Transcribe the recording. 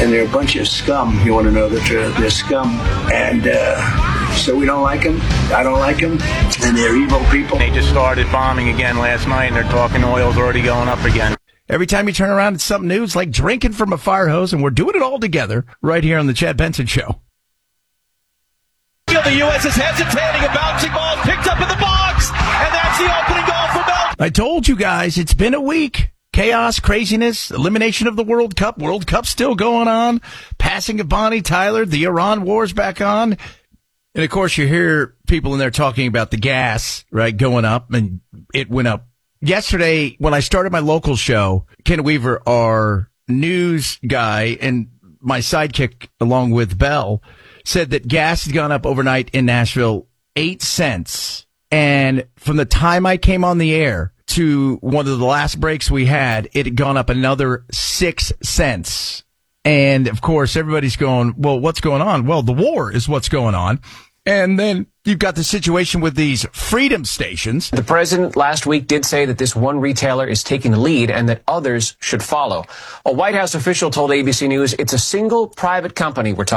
and they're a bunch of scum. You want to know that they're scum, and so we don't like them. I don't like them, and they're evil people. They just started bombing again last night, and they're talking oil's already going up again. Every time you turn around, it's something new. It's like drinking from a fire hose, and we're doing it all together right here on the Chad Benson Show. The U.S. is hesitating. A bouncing ball picked up in the box, and that's the opening goal for Belgium. I told you guys, it's been a week. Chaos, craziness, elimination of the World Cup. World Cup still going on. Passing of Bonnie Tyler. The Iran war's back on. And, of course, you hear people in there talking about the gas, right, going up, and it went up. Yesterday, when I started my local show, Ken Weaver, our news guy, and my sidekick, along with Bell, said that gas had gone up overnight in Nashville 8 cents. And from the time I came on the air to one of the last breaks we had, it had gone up another 6 cents. And, of course, everybody's going, well, what's going on? Well, the war is what's going on. And then you've got the situation with these freedom stations. The president last week did say that this one retailer is taking the lead and that others should follow. A White House official told ABC News it's a single private company we're talking